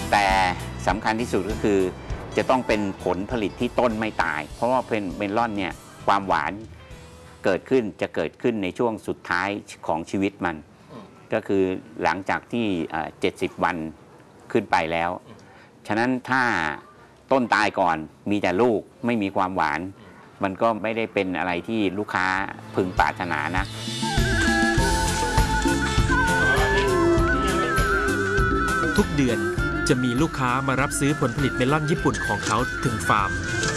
แต่สำคัญที่สุดก็คือจะต้องเป็นผลผลิตที่ต้นไม่ตายเพราะว่าเป็นเมลอนเนี่ยความหวานจะเกิดขึ้นในช่วงสุดท้ายของชีวิตมันก็คือหลังจากที่70 วันขึ้นไปแล้วฉะนั้นถ้าต้นตายก่อนมีแต่ลูกไม่มีความหวานมันก็ไม่ได้เป็นอะไรที่ลูกค้าพึงปรารถนานะทุกเดือนจะมีลูกค้ามารับซื้อผลผลิตเมลอนญี่ปุ่นของเขาถึงฟาร์ม